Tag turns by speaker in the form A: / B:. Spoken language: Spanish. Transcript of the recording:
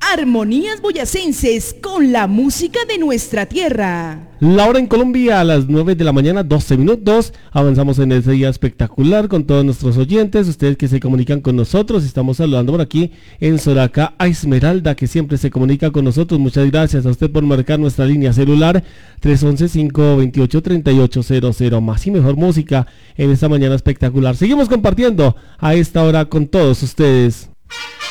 A: Armonías boyacenses con la música de nuestra tierra.
B: La hora en Colombia a las 9 de la mañana, 12 minutos. Avanzamos en este día espectacular con todos nuestros oyentes, ustedes que se comunican con nosotros. Estamos saludando por aquí en Soraca a Esmeralda, que siempre se comunica con nosotros. Muchas gracias a usted por marcar nuestra línea celular 311-528-3800. Más y mejor música en esta mañana espectacular. Seguimos compartiendo a esta hora con todos ustedes.